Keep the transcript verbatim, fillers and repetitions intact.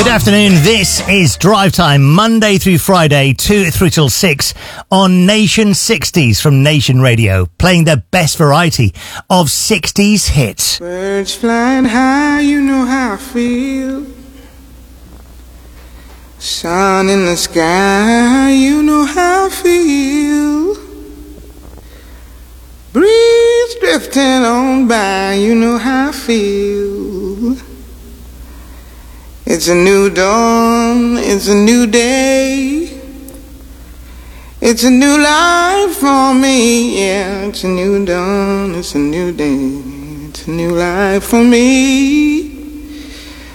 Good afternoon, this is Drive Time, Monday through Friday, two through till six on Nation sixties from Nation Radio, playing the best variety of sixties hits. Birds flying high, you know how I feel. Sun in the sky, you know how I feel. Breeze drifting on by, you know how I feel. It's a new dawn, it's a new day. It's a new life for me, yeah. It's a new dawn, it's a new day. It's a new life for me.